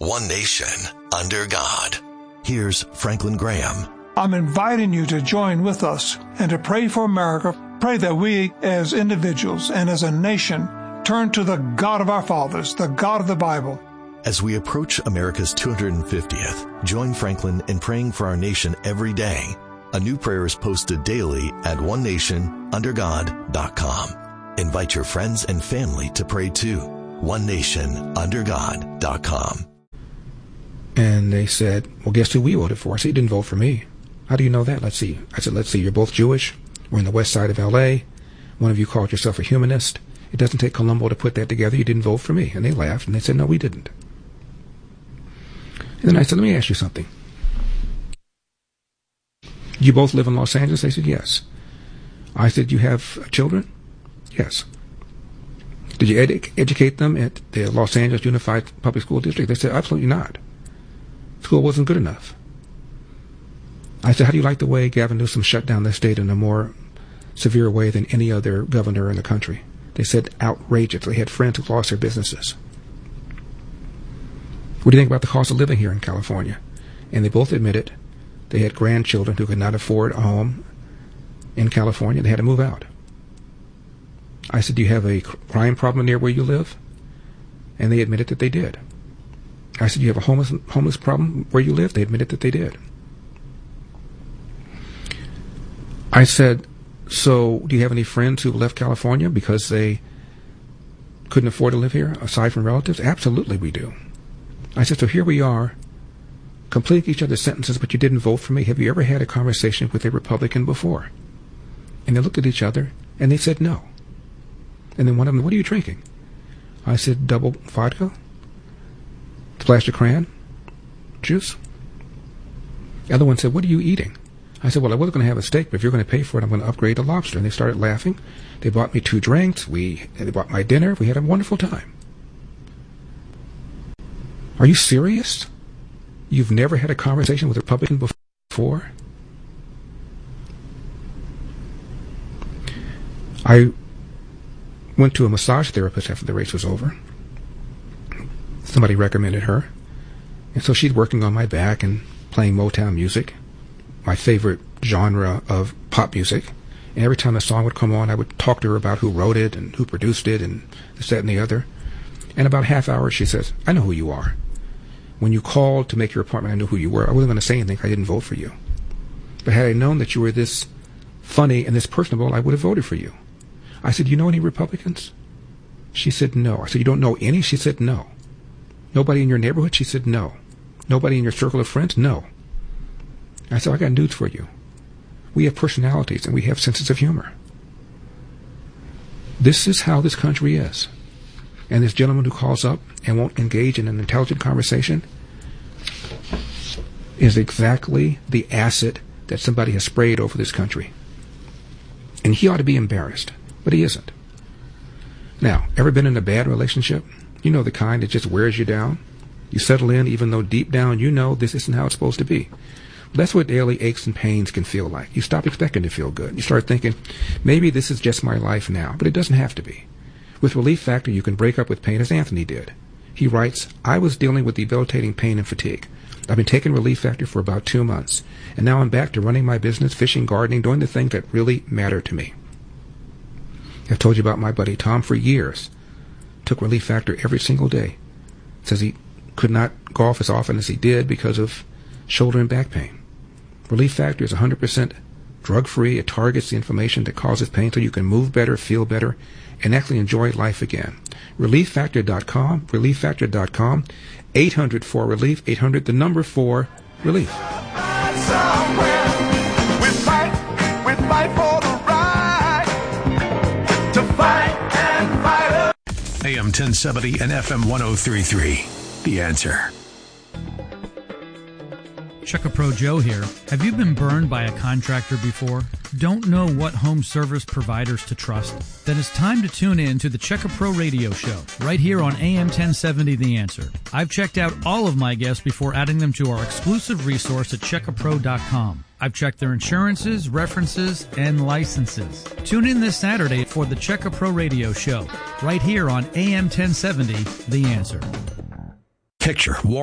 one nation, under God. Here's Franklin Graham. I'm inviting you to join with us and to pray for America. Pray that we as individuals and as a nation turn to the God of our fathers, the God of the Bible. As we approach America's 250th, join Franklin in praying for our nation every day. A new prayer is posted daily at onenationundergod.com. Invite your friends and family to pray too. onenationundergod.com. And they said, well, guess who we voted for? I said, you didn't vote for me. How do you know that? Let's see. I said, let's see. You're both Jewish. We're in the west side of L.A. One of you called yourself a humanist. It doesn't take Colombo to put that together. You didn't vote for me. And they laughed, and they said, no, we didn't. And then I said, let me ask you something. You both live in Los Angeles? They said, yes. I said, you have children? Yes. Did you educate them at the Los Angeles Unified Public School District? They said, absolutely not. School wasn't good enough. I said, how do you like the way Gavin Newsom shut down the state in a more severe way than any other governor in the country? They said, outrageous. They had friends who lost their businesses. What do you think about the cost of living here in California? And they both admitted they had grandchildren who could not afford a home in California. They had to move out. I said, do you have a crime problem near where you live? And they admitted that they did. I said, do you have a homeless problem where you live? They admitted that they did. I said, so do you have any friends who left California because they couldn't afford to live here, aside from relatives? Absolutely we do. I said, so here we are, completing each other's sentences, but you didn't vote for me. Have you ever had a conversation with a Republican before? And they looked at each other, and they said no. And then one of them, what are you drinking? I said, double vodka, splash of cran, juice. The other one said, what are you eating? I said, well, I wasn't going to have a steak, but if you're going to pay for it, I'm going to upgrade to lobster. And they started laughing. They bought me 2 drinks. They bought my dinner. We had a wonderful time. Are you serious? You've never had a conversation with a Republican before? I went to a massage therapist after the race was over. Somebody recommended her. And so she's working on my back and playing Motown music, my favorite genre of pop music. And every time a song would come on, I would talk to her about who wrote it and who produced it and this, that, and the other. And about a half hour, she says, I know who you are. When you called to make your appointment, I knew who you were. I wasn't going to say anything. I didn't vote for you. But had I known that you were this funny and this personable, I would have voted for you. I said, you know any Republicans? She said, no. I said, you don't know any? She said, no. Nobody in your neighborhood? She said, no. Nobody in your circle of friends? No. I said, I got news for you. We have personalities and we have senses of humor. This is how this country is. And this gentleman who calls up and won't engage in an intelligent conversation is exactly the acid that somebody has sprayed over this country. And he ought to be embarrassed, but he isn't. Now, ever been in a bad relationship? You know, the kind that just wears you down. You settle in even though deep down you know this isn't how it's supposed to be. That's what daily aches and pains can feel like. You stop expecting to feel good. You start thinking, maybe this is just my life now, but it doesn't have to be. With Relief Factor, you can break up with pain as Anthony did. He writes, I was dealing with debilitating pain and fatigue. I've been taking Relief Factor for about 2 months, and now I'm back to running my business, fishing, gardening, doing the things that really matter to me. I've told you about my buddy Tom for years. Took Relief Factor every single day. Says he could not golf as often as he did because of shoulder and back pain. Relief Factor is 100% drug-free. It targets the inflammation that causes pain so you can move better, feel better, and actually enjoy life again. ReliefFactor.com, ReliefFactor.com, 800-4-RELIEF, 800, the number 4, RELIEF. We fight for the right to fight and fight. AM 1070 and FM 1033. The Answer. Check-A-Pro Joe here. Have you been burned by a contractor before? Don't know what home service providers to trust? Then it's time to tune in to the Check-A-Pro radio show, right here on AM 1070 The Answer. I've checked out all of my guests before adding them to our exclusive resource at checkapro.com. I've checked their insurances, references, and licenses. Tune in this Saturday for the Check-A-Pro radio show, right here on AM 1070 The Answer. Picture